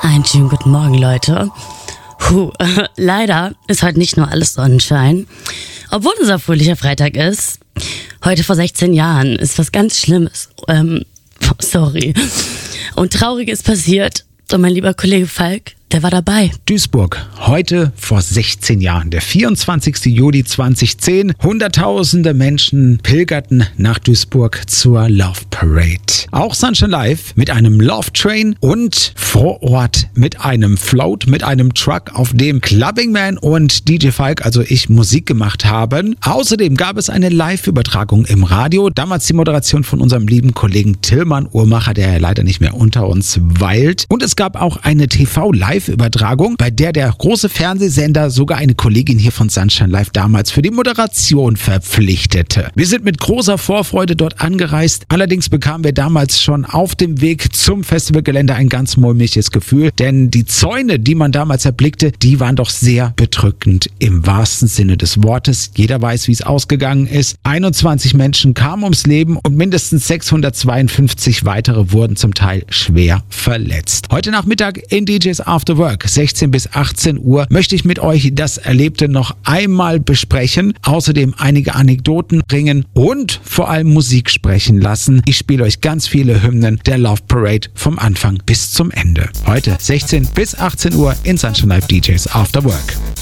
Einen schönen guten Morgen, Leute. Leider ist heute nicht nur alles Sonnenschein. Obwohl unser fröhlicher Freitag ist, heute vor 16 Jahren ist was ganz Schlimmes. Sorry. Und Trauriges passiert. Und mein lieber Kollege Falk, der war dabei. Duisburg, heute vor 16 Jahren, der 24. Juli 2010. Hunderttausende Menschen pilgerten nach Duisburg zur Love Parade. Auch Sunshine Live mit einem Love Train und vor Ort mit einem Float, mit einem Truck, auf dem Clubbing Man und DJ Falk, also ich, Musik gemacht haben. Außerdem gab es eine Live-Übertragung im Radio. Damals die Moderation von unserem lieben Kollegen Tillmann Uhrmacher, der ja leider nicht mehr unter uns weilt. Und es gab auch eine TV-Live-Übertragung, bei der große Fernsehsender sogar eine Kollegin hier von Sunshine Live damals für die Moderation verpflichtete. Wir sind mit großer Vorfreude dort angereist. Allerdings bekamen wir damals schon auf dem Weg zum Festivalgelände ein ganz mulmiges Gefühl, denn die Zäune, die man damals erblickte, die waren doch sehr bedrückend im wahrsten Sinne des Wortes. Jeder weiß, wie es ausgegangen ist. 21 Menschen kamen ums Leben und mindestens 652 weitere wurden zum Teil schwer verletzt. Heute Nachmittag in DJs After Work, 16 bis 18 Uhr, möchte ich mit euch das Erlebte noch einmal besprechen, außerdem einige Anekdoten bringen und vor allem Musik sprechen lassen. Ich spiele euch ganz viele Hymnen der Love Parade vom Anfang bis zum Ende. Heute 16 bis 18 Uhr in Sunshine Live DJs After Work.